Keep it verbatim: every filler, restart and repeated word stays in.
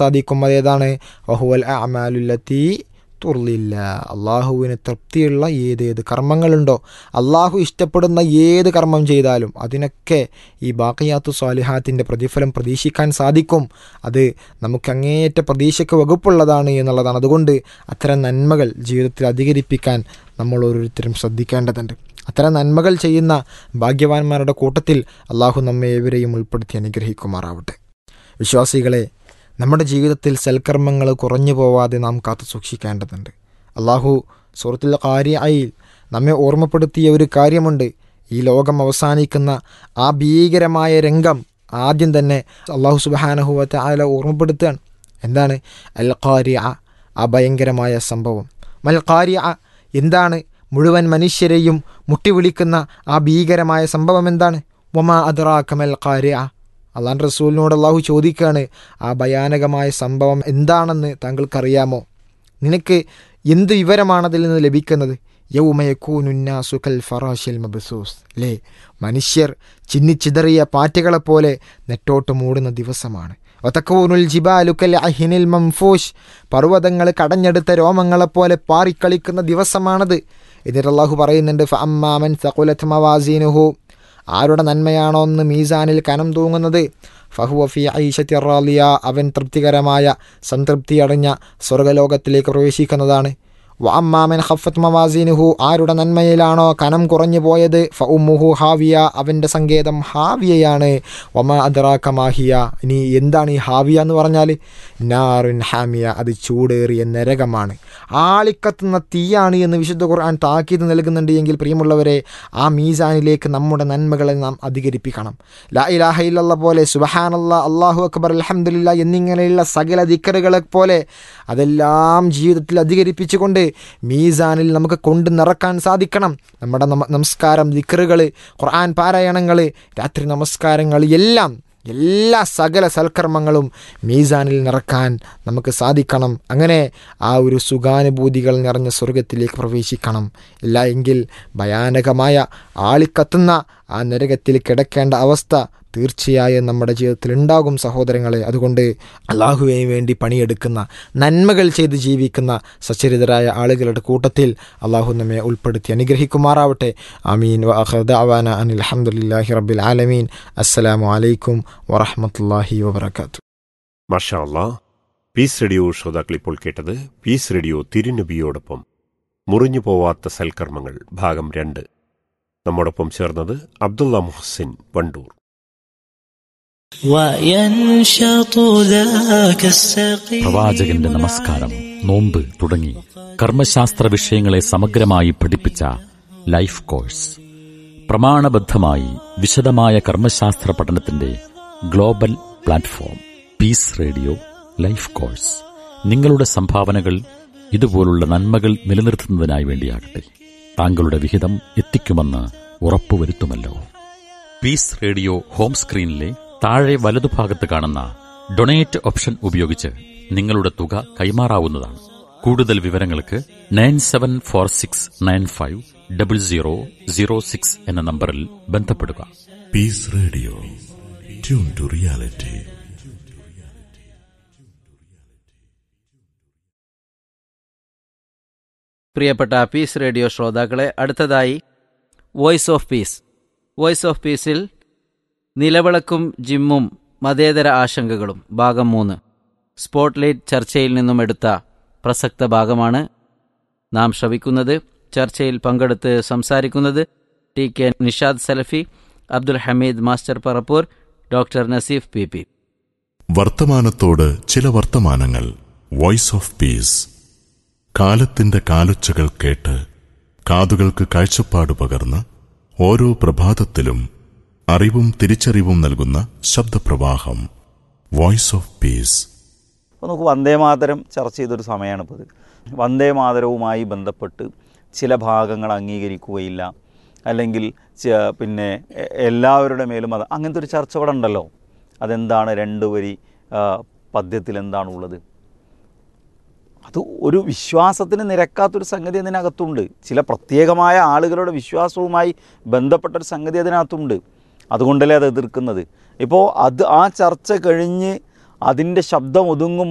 സാധിക്കും. അതേതാണ്? വഹുവൽ അഅമാലുല്ലത്തി തുർലില്ല. അള്ളാഹുവിന് തൃപ്തിയുള്ള ഏതേത് കർമ്മങ്ങളുണ്ടോ, അള്ളാഹു ഇഷ്ടപ്പെടുന്ന ഏത് കർമ്മം ചെയ്താലും അതിനൊക്കെ ഈ ബാഖിയാത്തു സ്വാലിഹാത്തിൻ്റെ പ്രതിഫലം പ്രതീക്ഷിക്കാൻ സാധിക്കും. അത് നമുക്ക് അങ്ങേയറ്റ പ്രതീക്ഷയ്ക്ക് വകുപ്പുള്ളതാണ് എന്നുള്ളതാണ്. അതുകൊണ്ട് അത്തരം നന്മകൾ ജീവിതത്തിൽ അധികരിപ്പിക്കാൻ നമ്മൾ ഓരോരുത്തരും ശ്രദ്ധിക്കേണ്ടതുണ്ട്. അത്തരം നന്മകൾ ചെയ്യുന്ന ഭാഗ്യവാന്മാരുടെ കൂട്ടത്തിൽ അള്ളാഹു നമ്മെ ഏവരെയും ഉൾപ്പെടുത്തി അനുഗ്രഹിക്കുമാറാവട്ടെ. വിശ്വാസികളെ, നമ്മുടെ ജീവിതത്തിൽ സൽക്കർമ്മങ്ങൾ കുറഞ്ഞു പോവാതെ നാം കാത്തു സൂക്ഷിക്കേണ്ടതുണ്ട്. അള്ളാഹു സൂറത്തുൽ ഖാരിഅയിൽ നമ്മെ ഓർമ്മപ്പെടുത്തിയ ഒരു കാര്യമുണ്ട്. ഈ ലോകം അവസാനിക്കുന്ന ആ ഭീകരമായ രംഗം ആദ്യം തന്നെ അള്ളാഹു സുബ്ഹാനഹു വ തആല ഓർമ്മപ്പെടുത്തുകയാണ്. എന്താണ്? അൽ ഖാരിഅ, ആ ഭയങ്കരമായ സംഭവം. മൽ ഖാരിഅ, എന്താണ് മുഴുവൻ മനുഷ്യരെയും മുട്ടിവിളിക്കുന്ന ആ ഭീകരമായ സംഭവം എന്താണ്? വമാ അദ്റാക മൽ ഖാരിഅ. അള്ളാഹു റസൂലിനോട് അള്ളാഹു ചോദിക്കുകയാണ്, ആ ഭയാനകമായ സംഭവം എന്താണെന്ന് താങ്കൾക്കറിയാമോ? നിനക്ക് എന്ത് വിവരമാണതിൽ നിന്ന് ലഭിക്കുന്നത്? യൗമ യകൂനുന്നാസു കൽ ഫറാശിൽ മബ്സൂസ്. അല്ലേ, മനുഷ്യർ ചിന്നിച്ചിതറിയ പാറ്റകളെപ്പോലെ നെട്ടോട്ട് മൂടുന്ന ദിവസമാണ്. വതകൂനുൽ ജിബാലു കൽ അഹ്നിൽ മംഫൂഷ്. പർവ്വതങ്ങൾ കടഞ്ഞെടുത്ത രോമങ്ങളെപ്പോലെ പാറിക്കളിക്കുന്ന ദിവസമാണത്. എന്നിട്ട് അള്ളാഹു പറയുന്നുണ്ട്, ഫഅമ്മാ മൻ സഖുലത് മവാസീനുഹു. ആരുടെ നന്മയാണോ എന്ന് മീസാനിൽ കനം തൂങ്ങുന്നത്, ഫഹുവ ഫീ ഐശത്തി റാളിയ. അവൻ തൃപ്തികരമായ സംതൃപ്തി അടഞ്ഞ സ്വർഗലോകത്തിലേക്ക് പ്രവേശിക്കുന്നതാണ്. വഅമ്മാ മൻ ഖഫ്ഫത് മവാസീനുഹു. ആരുടെ നന്മയിലാണോ കനം കുറഞ്ഞു പോയത്, ഫഉമ്മുഹു ഹാവിയ. അവൻ്റെ സങ്കേതം ഹാവിയയാണ്. വമാ അദ്റാക മാഹിയ. ഇനി എന്താണ് ഈ ഹാവിയ എന്ന് പറഞ്ഞാൽ? നാറുൻ ഹാമിയ. അത് ചൂടേറിയ നരകമാണ്, ആളിക്കത്തുന്ന തീയാണ് എന്ന് വിശുദ്ധ ഖുർആൻ താക്കീത് നൽകുന്നുണ്ട്. എങ്കിൽ പ്രിയമുള്ളവരെ, ആ മീസാനിലേക്ക് നമ്മുടെ നന്മകളെ നാം അധികരിപ്പിക്കണം. ലാ ഇലാഹ ഇല്ലല്ലാഹ് പോലെ, സുബ്ഹാനല്ലാഹ്, അല്ലാഹു അക്ബർ, അൽഹംദുലില്ലാഹ് എന്നിങ്ങനെയുള്ള സകല ദിക്റുകളെ പോലെ അതെല്ലാം ജീവിതത്തിൽ അധികരിപ്പിച്ചുകൊണ്ട് മീസാനിൽ നമുക്ക് കൊണ്ട് നിറക്കാൻ സാധിക്കണം. നമ്മുടെ നമസ്കാരം, ദിക്റുകൾ, ഖുർആൻ പാരായണങ്ങൾ, രാത്രി നമസ്കാരങ്ങൾ, എല്ലാം എല്ലാ സകല സൽക്കർമ്മങ്ങളും മീസാനിൽ നിറക്കാൻ നമുക്ക് സാധിക്കണം. അങ്ങനെ ആ ഒരു സുഖാനുഭൂതികൾ നിറഞ്ഞ സ്വർഗത്തിലേക്ക് പ്രവേശിക്കണം. ഇല്ല എങ്കിൽ ഭയാനകമായ ആളിക്കത്തുന്ന ആ നരകത്തിൽ കിടക്കേണ്ട അവസ്ഥ തീർച്ചയായും നമ്മുടെ ജീവിതത്തിൽ ഉണ്ടാകും സഹോദരങ്ങളെ. അതുകൊണ്ട് അള്ളാഹുവിന് വേണ്ടി പണിയെടുക്കുന്ന, നന്മകൾ ചെയ്ത് ജീവിക്കുന്ന സച്ചരിതരായ ആളുകളുടെ കൂട്ടത്തിൽ അള്ളാഹു നമ്മെ ഉൾപ്പെടുത്തി അനുഗ്രഹിക്കുമാറാവട്ടെ. ആമീൻ. വആഖിറു ദഅവാന അനിൽ ഹംദുലില്ലാഹി റബ്ബിൽ ആലമീൻ. അസ്സലാമു അലൈക്കും വറഹ്മത്തുള്ളാഹി വബറകാതുഹു. മാഷാ അല്ലാഹ്. പീസ് റേഡിയോ ശ്രോതാക്കൾ ഇപ്പോൾ കേട്ടത് പീസ് റേഡിയോ തിരുനബിയോടൊപ്പം മുറിഞ്ഞു പോവാത്ത സൽക്കർമ്മങ്ങൾ ഭാഗം രണ്ട്. നമ്മോടൊപ്പം ചേർന്നത് അബ്ദുള്ള മുഹസിൻ വണ്ടൂർ. പ്രവാചകന്റെ നമസ്കാരം, നോമ്പ് തുടങ്ങി കർമ്മശാസ്ത്ര വിഷയങ്ങളെ സമഗ്രമായി പഠിപ്പിച്ച ലൈഫ് കോഴ്സ്. പ്രമാണബദ്ധമായി വിശദമായ കർമ്മശാസ്ത്ര പഠനത്തിന്റെ global platform piece radio life course. നിങ്ങളുടെ സംഭാവനകൾ ഇതുപോലുള്ള നന്മകൾ നിലനിർത്തുന്നതിനായി വേണ്ടിയാകട്ടെ. താങ്കളുടെ വിഹിതം എത്തിക്കുമെന്ന് ഉറപ്പുവരുത്തുമല്ലോ. പീസ് റേഡിയോ ഹോം സ്ക്രീനിലെ താഴെ വലതുഭാഗത്ത് കാണുന്ന ഡൊണേറ്റ് ഓപ്ഷൻ ഉപയോഗിച്ച് നിങ്ങളുടെ തുക കൈമാറാവുന്നതാണ്. കൂടുതൽ വിവരങ്ങൾക്ക് nine seven four six nine five double zero zero six എന്ന നമ്പറിൽ ബന്ധപ്പെടുക. Piece radio, tune to reality. പ്രിയപ്പെട്ട പീസ് റേഡിയോ ശ്രോതാക്കളെ, അടുത്തതായി voice of peace. Voice of പീസിൽ നിലവിളക്കും ജിമ്മും മതേതര ആശങ്കകളും ഭാഗം മൂന്ന്, സ്പോട്ട്ലൈറ്റ് ചർച്ചയിൽ നിന്നും എടുത്ത പ്രസക്ത ഭാഗമാണ് നാം ശ്രവിക്കുന്നത്. ചർച്ചയിൽ പങ്കെടുത്ത് സംസാരിക്കുന്നത് ടി കെ നിഷാദ് സലഫി, Abdul Hameed master Parappur, doctor Naseef P P. വർത്തമാനത്തോട് ചില വർത്തമാനങ്ങൾ. Voice of peace. കാലത്തിന്റെ കാലൊച്ചകൾ കേട്ട് കാതുകൾക്ക് കാഴ്ചപ്പാട് പകർന്ന് ഓരോ പ്രഭാതത്തിലും അറിവും തിരിച്ചറിവും നൽകുന്ന ശബ്ദപ്രവാഹം. Voice of peace. അപ്പോൾ നമുക്ക് വന്ദേമാതരം ചർച്ച ചെയ്തൊരു സമയമാണ് ഇപ്പോൾ ഇത്. വന്ദേമാതരവുമായി ബന്ധപ്പെട്ട് ചില ഭാഗങ്ങൾ അംഗീകരിക്കുകയില്ല, അല്ലെങ്കിൽ പിന്നെ എല്ലാവരുടെ മേലും അത് അങ്ങനത്തെ ഒരു ചർച്ച ഇവിടെ ഉണ്ടല്ലോ. അതെന്താണ്? രണ്ട് വരി പദ്യത്തിൽ എന്താണുള്ളത്? അത് ഒരു വിശ്വാസത്തിന് നിരക്കാത്തൊരു സംഗതി അതിനകത്തുണ്ട്. ചില പ്രത്യേകമായ ആളുകളുടെ വിശ്വാസവുമായി ബന്ധപ്പെട്ടൊരു സംഗതി അതിനകത്തുണ്ട്. അതുകൊണ്ടല്ലേ അത് എതിർക്കുന്നത്. ഇപ്പോൾ അത് ആ ചർച്ച കഴിഞ്ഞ് അതിൻ്റെ ശബ്ദം ഒതുങ്ങും